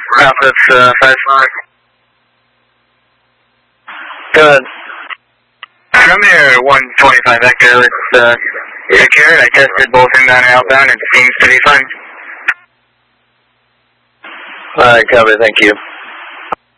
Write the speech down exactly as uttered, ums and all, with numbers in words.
Rapids, uh, five five. Go ahead. Premier one twenty-five Echo, it's, uh, secured. I tested both inbound and outbound. It seems to be fine. Alright, cover, thank you.